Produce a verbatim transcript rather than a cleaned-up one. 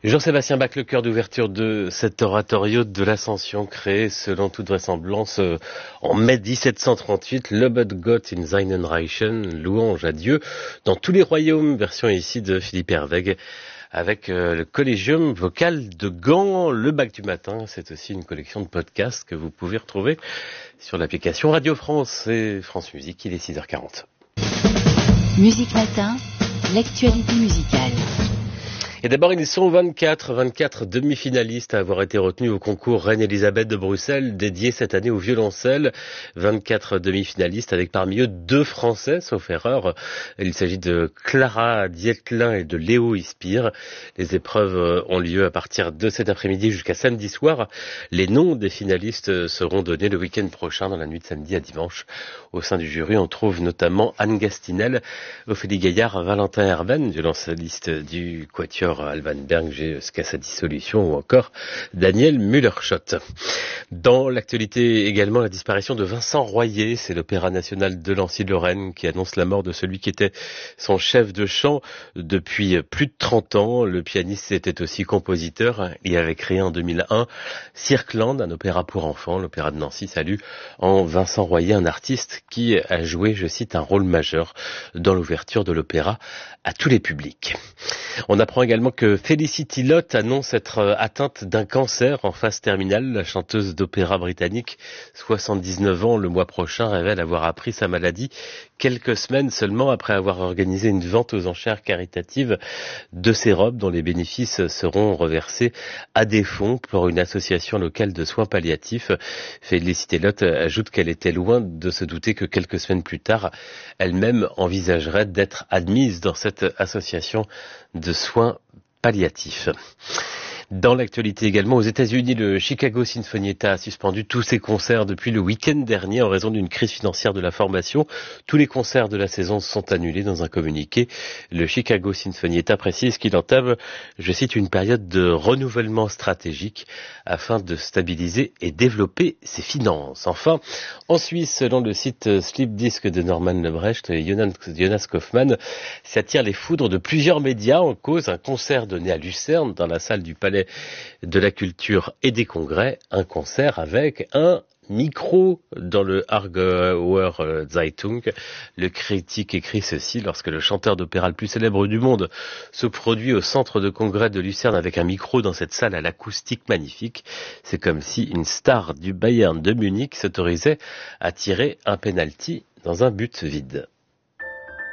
Jean-Sébastien Bach, le chœur d'ouverture de cet oratorio de l'Ascension, créé selon toute vraisemblance en mai dix-sept cent trente-huit, Lobet Gott in seinen Reichen, louange à Dieu dans tous les royaumes, version ici de Philippe Herweg, avec euh, le Collégium vocal de Gand. Le Bach du matin, c'est aussi une collection de podcasts que vous pouvez retrouver sur l'application Radio France et France Musique. Il est six heures quarante. Musique Matin, l'actualité musicale. Et d'abord, ils sont vingt-quatre, vingt-quatre demi-finalistes à avoir été retenus au concours Reine-Elisabeth de Bruxelles, dédié cette année au violoncelle. vingt-quatre demi-finalistes avec parmi eux deux Français, sauf erreur. Il s'agit de Clara Dietlin et de Léo Ispire. Les épreuves ont lieu à partir de cet après-midi jusqu'à samedi soir. Les noms des finalistes seront donnés le week-end prochain, dans la nuit de samedi à dimanche. Au sein du jury, on trouve notamment Anne Gastinel, Ophélie Gaillard, Valentin Herben, violoncelliste du Quatuor Alban Berg jusqu'à sa dissolution, ou encore Daniel Müller-Schott. Dans l'actualité également, la disparition de Vincent Royer, c'est l'Opéra national de Nancy-Lorraine qui annonce la mort de celui qui était son chef de chant depuis plus de trente ans. Le pianiste était aussi compositeur. Il avait créé en deux mille un Cirqueland, un opéra pour enfants. L'Opéra de Nancy salue en Vincent Royer, un artiste qui a joué, je cite, un rôle majeur dans l'ouverture de l'opéra à tous les publics. On apprend également que Felicity Lott annonce être atteinte d'un cancer en phase terminale. La chanteuse d'opéra britannique, soixante-dix-neuf ans, le mois prochain, révèle avoir appris sa maladie quelques semaines seulement après avoir organisé une vente aux enchères caritatives de ses robes dont les bénéfices seront reversés à des fonds pour une association locale de soins palliatifs. Felicity Lott ajoute qu'elle était loin de se douter que quelques semaines plus tard, elle-même envisagerait d'être admise dans cette association de soins palliatifs. Dans l'actualité également, aux États-Unis, le Chicago Sinfonietta a suspendu tous ses concerts depuis le week-end dernier en raison d'une crise financière de la formation. Tous les concerts de la saison sont annulés. Dans un communiqué, le Chicago Sinfonietta précise qu'il entame, je cite, une période de renouvellement stratégique afin de stabiliser et développer ses finances. Enfin, en Suisse, selon le site Sleep Disc de Norman Lebrecht, Jonas Kaufmann s'attire les foudres de plusieurs médias en cause un concert donné à Lucerne dans la salle du Palais de la Culture et des Congrès, un concert avec un micro dans le Aargauer Zeitung. Le critique écrit ceci: lorsque le chanteur d'opéra le plus célèbre du monde se produit au centre de congrès de Lucerne avec un micro dans cette salle à l'acoustique magnifique, c'est comme si une star du Bayern de Munich s'autorisait à tirer un penalty dans un but vide.